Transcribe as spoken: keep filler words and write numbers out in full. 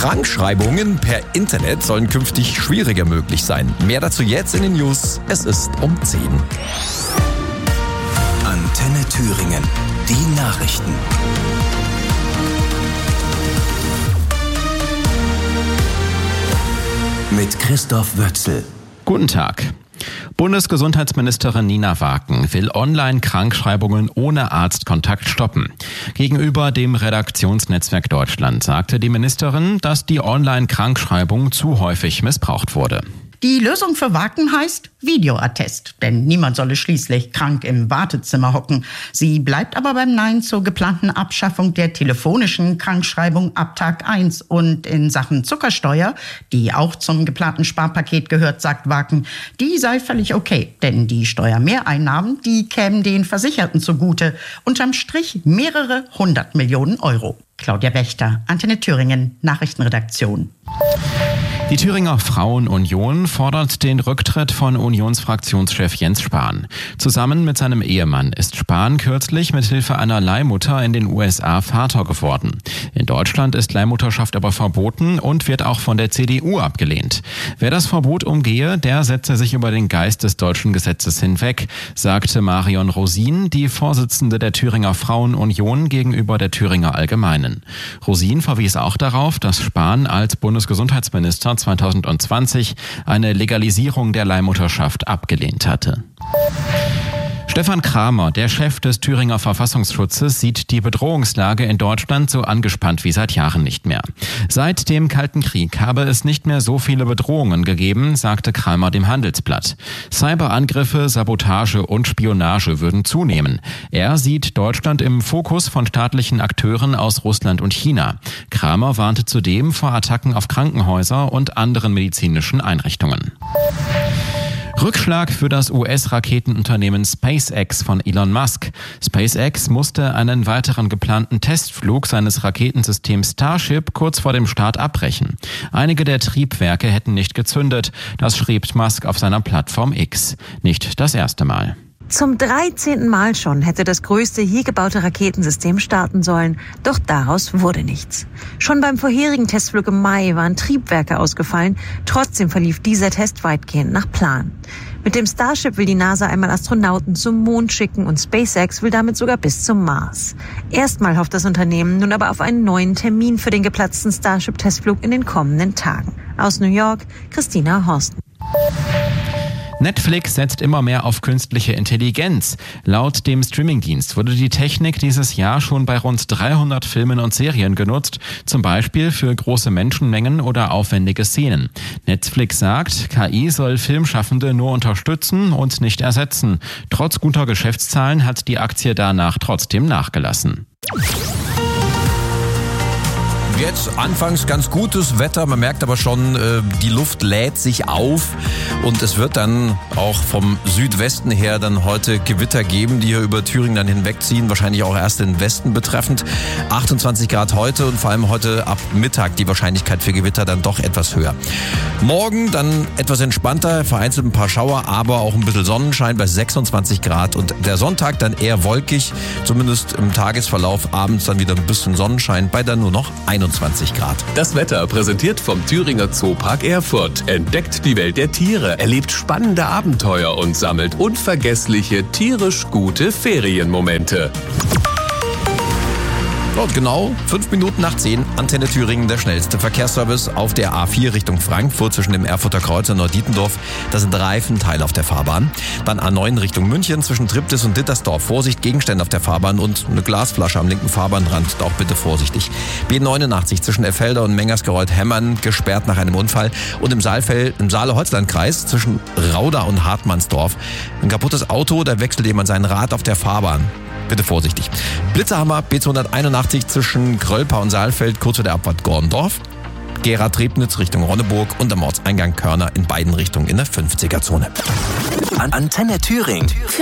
Krankschreibungen per Internet sollen künftig schwieriger möglich sein. Mehr dazu jetzt in den News. Es ist um zehn. Antenne Thüringen. Die Nachrichten. Mit Christoph Wötzel. Guten Tag. Bundesgesundheitsministerin Nina Waken will Online-Krankschreibungen ohne Arztkontakt stoppen. Gegenüber dem Redaktionsnetzwerk Deutschland sagte die Ministerin, dass die Online-Krankschreibung zu häufig missbraucht wurde. Die Lösung für Waken heißt Videoattest, denn niemand solle schließlich krank im Wartezimmer hocken. Sie bleibt aber beim Nein zur geplanten Abschaffung der telefonischen Krankschreibung ab Tag eins. Und in Sachen Zuckersteuer, die auch zum geplanten Sparpaket gehört, sagt Waken, die sei völlig okay, denn die Steuermehreinnahmen, die kämen den Versicherten zugute. Unterm Strich mehrere hundert Millionen Euro. Claudia Wächter, Antenne Thüringen, Nachrichtenredaktion. Die Thüringer Frauenunion fordert den Rücktritt von Unionsfraktionschef Jens Spahn. Zusammen mit seinem Ehemann ist Spahn kürzlich mit Hilfe einer Leihmutter in den U S A Vater geworden. In Deutschland ist Leihmutterschaft aber verboten und wird auch von der C D U abgelehnt. Wer das Verbot umgehe, der setze sich über den Geist des deutschen Gesetzes hinweg, sagte Marion Rosin, die Vorsitzende der Thüringer Frauenunion, gegenüber der Thüringer Allgemeinen. Rosin verwies auch darauf, dass Spahn als Bundesgesundheitsminister zweitausendzwanzig eine Legalisierung der Leihmutterschaft abgelehnt hatte. Stefan Kramer, der Chef des Thüringer Verfassungsschutzes, sieht die Bedrohungslage in Deutschland so angespannt wie seit Jahren nicht mehr. Seit dem Kalten Krieg habe es nicht mehr so viele Bedrohungen gegeben, sagte Kramer dem Handelsblatt. Cyberangriffe, Sabotage und Spionage würden zunehmen. Er sieht Deutschland im Fokus von staatlichen Akteuren aus Russland und China. Kramer warnte zudem vor Attacken auf Krankenhäuser und anderen medizinischen Einrichtungen. Rückschlag für das U S-Raketenunternehmen SpaceX von Elon Musk. SpaceX musste einen weiteren geplanten Testflug seines Raketensystems Starship kurz vor dem Start abbrechen. Einige der Triebwerke hätten nicht gezündet, das schrieb Musk auf seiner Plattform X. Nicht das erste Mal. Zum dreizehnten Mal schon hätte das größte je gebaute Raketensystem starten sollen, doch daraus wurde nichts. Schon beim vorherigen Testflug im Mai waren Triebwerke ausgefallen, trotzdem verlief dieser Test weitgehend nach Plan. Mit dem Starship will die NASA einmal Astronauten zum Mond schicken und SpaceX will damit sogar bis zum Mars. Erstmal hofft das Unternehmen nun aber auf einen neuen Termin für den geplatzten Starship-Testflug in den kommenden Tagen. Aus New York, Christina Horsten. Netflix setzt immer mehr auf künstliche Intelligenz. Laut dem Streamingdienst wurde die Technik dieses Jahr schon bei rund dreihundert Filmen und Serien genutzt, zum Beispiel für große Menschenmengen oder aufwendige Szenen. Netflix sagt, K I soll Filmschaffende nur unterstützen und nicht ersetzen. Trotz guter Geschäftszahlen hat die Aktie danach trotzdem nachgelassen. Jetzt anfangs ganz gutes Wetter, man merkt aber schon, äh, die Luft lädt sich auf und es wird dann auch vom Südwesten her dann heute Gewitter geben, die hier über Thüringen dann hinwegziehen, wahrscheinlich auch erst den Westen betreffend. achtundzwanzig Grad heute und vor allem heute ab Mittag die Wahrscheinlichkeit für Gewitter dann doch etwas höher. Morgen dann etwas entspannter, vereinzelt ein paar Schauer, aber auch ein bisschen Sonnenschein bei sechsundzwanzig Grad und der Sonntag dann eher wolkig, zumindest im Tagesverlauf, abends dann wieder ein bisschen Sonnenschein bei dann nur noch einundzwanzig Grad. Das Wetter präsentiert vom Thüringer Zoopark Erfurt. Entdeckt die Welt der Tiere, erlebt spannende Abenteuer und sammelt unvergessliche, tierisch gute Ferienmomente. Und genau fünf Minuten nach zehn, Antenne Thüringen, der schnellste Verkehrsservice auf der A vier Richtung Frankfurt zwischen dem Erfurter Kreuz und Neu-Dietendorf. Da sind Reifenteile auf der Fahrbahn. Dann A neun Richtung München zwischen Triptis und Dittersdorf. Vorsicht, Gegenstände auf der Fahrbahn und eine Glasflasche am linken Fahrbahnrand. Da auch bitte vorsichtig. B neunundachtzig zwischen Effelder und Mengersgereuth-Hemmern gesperrt nach einem Unfall. Und im Saalfeld, im Saale-Holzland-Kreis zwischen Rauda und Hartmannsdorf. Ein kaputtes Auto, da wechselt jemand sein Rad auf der Fahrbahn. Bitte vorsichtig. Blitzerhammer B zweihunderteinundachtzig zwischen Grölpa und Saalfeld, kurz vor der Abfahrt Gorndorf. Gera-Trebnitz Richtung Ronneburg und am Ortseingang Körner in beiden Richtungen in der fünfziger Zone. Antenne Thüringen.